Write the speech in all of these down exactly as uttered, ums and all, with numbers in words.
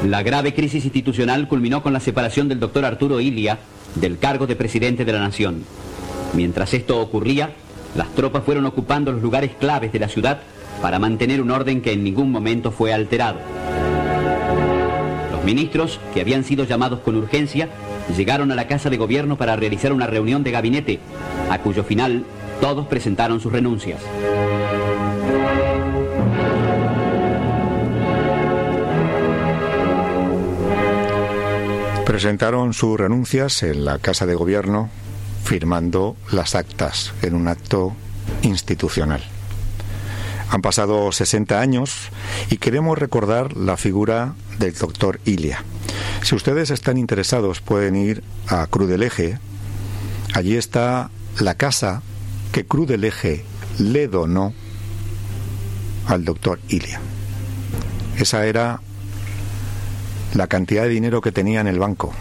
La grave crisis institucional culminó con la separación del doctor Arturo Illia del cargo de presidente de la Nación. Mientras esto ocurría, las tropas fueron ocupando los lugares claves de la ciudad para mantener un orden que en ningún momento fue alterado. Los ministros, que habían sido llamados con urgencia, llegaron a la Casa de Gobierno para realizar una reunión de gabinete, a cuyo final todos presentaron sus renuncias. Presentaron sus renuncias en la Casa de Gobierno, firmando las actas en un acto institucional. Han pasado sesenta años y queremos recordar la figura del doctor Illia. Si ustedes están interesados, pueden ir a Cruz del Eje. Allí está la casa que Cruz del Eje le donó al doctor Illia. Esa era la cantidad de dinero que tenía en el banco.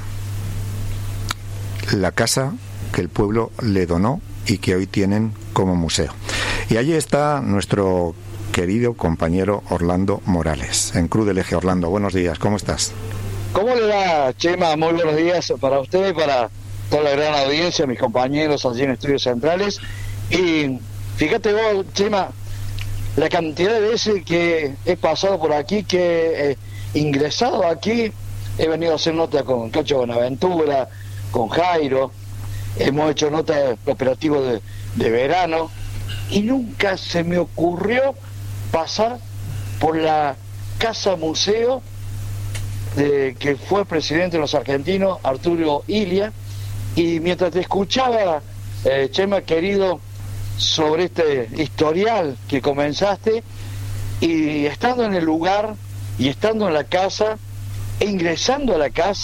La casa que el pueblo le donó y que hoy tienen como museo. Y allí está nuestro querido compañero Orlando Morales, en Cruz del Eje. Orlando, buenos días, ¿cómo estás? ¿Cómo le va, Chema? Muy buenos días para usted y para toda la gran audiencia, mis compañeros allí en Estudios Centrales. Y fíjate vos, Chema, la cantidad de veces que he pasado por aquí, que he ingresado aquí, he venido a hacer nota con Cacho Bonaventura, con Jairo, hemos hecho nota de operativo de, de verano, y nunca se me ocurrió pasar por la casa museo de que fue presidente de los argentinos, Arturo Illia. Y mientras te escuchaba, eh, Chema querido, sobre este historial que comenzaste, y estando en el lugar y estando en la casa e ingresando a la casa,